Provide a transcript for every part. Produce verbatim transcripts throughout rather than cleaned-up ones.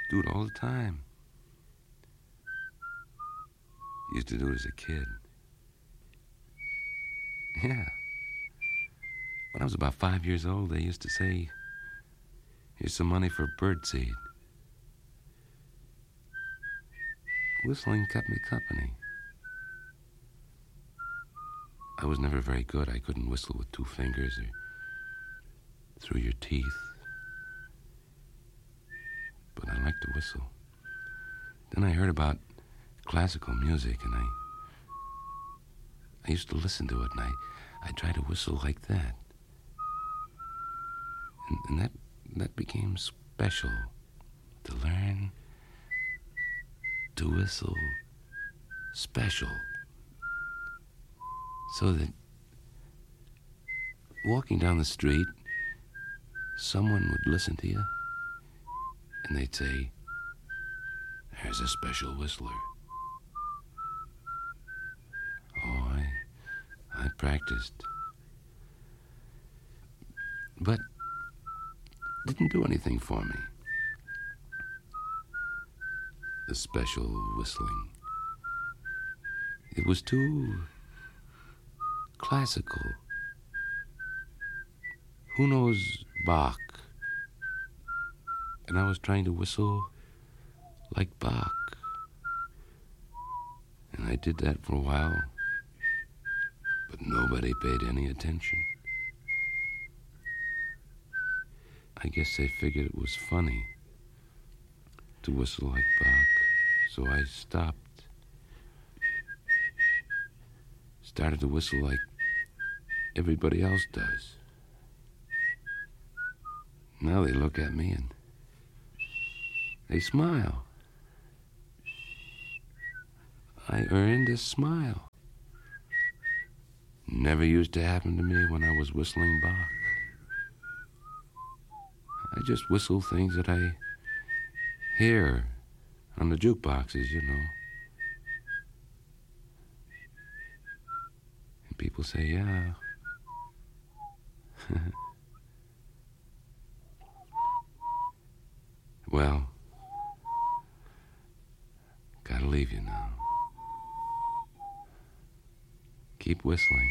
Do it all the time. Used to do it as a kid. Yeah. When I was about five years old, they used to say, here's some money for birdseed. Whistling kept me company. I was never very good. I couldn't whistle with two fingers or through your teeth. But I liked to whistle. Then I heard about classical music, and I I used to listen to it, and I, I tried to whistle like that. And, and that that became special, to learn to whistle special. So that walking down the street, someone would listen to you, and they'd say, there's a special whistler. Oh, I, I practiced. But didn't do anything for me. The special whistling. It was too classical. Who knows Bach? And I was trying to whistle like Bach. And I did that for a while, but nobody paid any attention. I guess they figured it was funny to whistle like Bach, so I stopped. Started to whistle like everybody else does. Now they look at me and they smile. I earned a smile. Never used to happen to me when I was whistling Bach. I just whistle things that I hear on the jukeboxes, you know. And people say, yeah. Well, gotta leave you now. Keep whistling.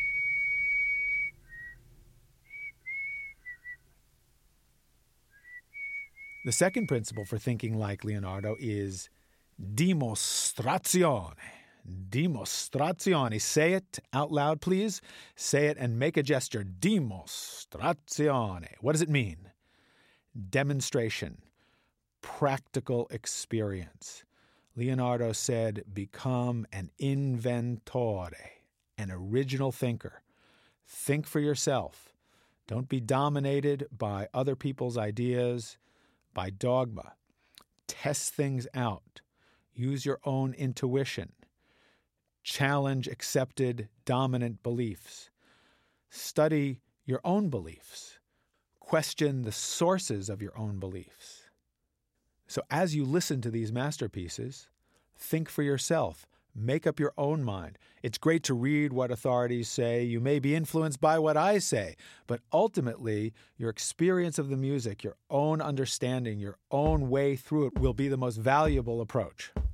The second principle for thinking like Leonardo is dimostrazione. Dimostrazione. Say it out loud, please. Say it and make a gesture. Dimostrazione. What does it mean? Demonstration. Practical experience. Leonardo said, become an inventore, an original thinker. Think for yourself. Don't be dominated by other people's ideas, by dogma. Test things out. Use your own intuition. Challenge accepted dominant beliefs. Study your own beliefs. Question the sources of your own beliefs. So as you listen to these masterpieces, think for yourself. Make up your own mind. It's great to read what authorities say. You may be influenced by what I say, but ultimately, your experience of the music, your own understanding, your own way through it will be the most valuable approach.